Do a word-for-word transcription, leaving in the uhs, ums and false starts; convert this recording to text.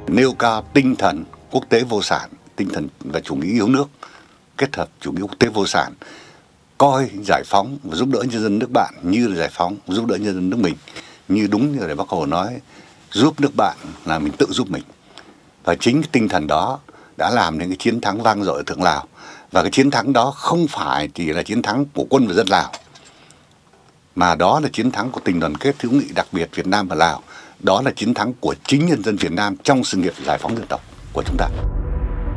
nêu cao tinh thần quốc tế vô sản, tinh thần và chủ nghĩa yêu nước kết hợp chủ nghĩa quốc tế vô sản, coi giải phóng và giúp đỡ nhân dân nước bạn như là giải phóng giúp đỡ nhân dân nước mình, như đúng như là Bác Hồ nói, giúp nước bạn là mình tự giúp mình. Và chính cái tinh thần đó đã làm nên cái chiến thắng vang dội ở Thượng Lào. Và cái chiến thắng đó không phải chỉ là chiến thắng của quân và dân Lào, mà đó là chiến thắng của tình đoàn kết hữu nghị đặc biệt Việt Nam và Lào. Đó là chiến thắng của chính nhân dân Việt Nam trong sự nghiệp giải phóng dân tộc của chúng ta.